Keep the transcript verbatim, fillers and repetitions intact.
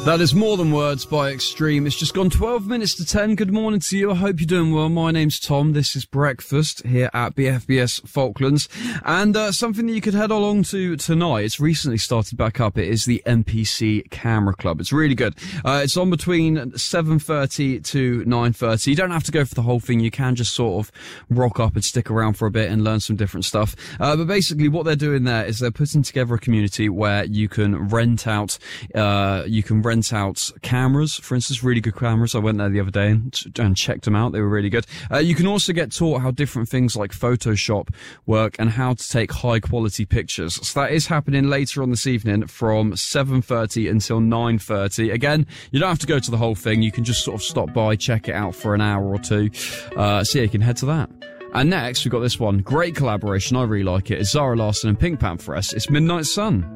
That is More Than Words by Extreme. It's just gone twelve minutes to ten. Good morning to you. I hope you're doing well. My name's Tom. This is Breakfast here at B F B S Falklands. And uh, something that you could head along to tonight. It's recently started back up. It is the N P C Camera Club. It's really good. Uh, it's on between seven thirty to nine thirty. You don't have to go for the whole thing. You can just sort of rock up and stick around for a bit and learn some different stuff. Uh, but basically what they're doing there is they're putting together a community where you can rent out, uh, you can rent out cameras, for instance, really good cameras. I went there the other day and, and checked them out. They were really good. Uh, you can also get taught how different things like Photoshop work and how to take high quality pictures. So that is happening later on this evening from seven thirty until nine thirty. Again, you don't have to go to the whole thing. You can just sort of stop by, check it out for an hour or two. Uh, so yeah, you can head to that. And next, we've got this one. Great collaboration. I really like it. It's Zara Larsson and Pink Pantheress. It's Midnight Sun.